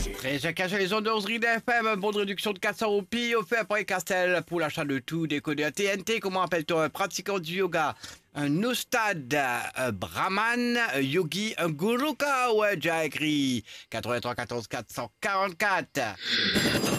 Très caché les ondes d'Oserie d'FM, bonne réduction de 400 roupies offert par Castel pour l'achat de tout décodeur TNT. Comment appelle-t-on un pratiquant du yoga? Un ustad, un brahman, un yogi, un guruka? Ouais, déjà écrit 83 14 444.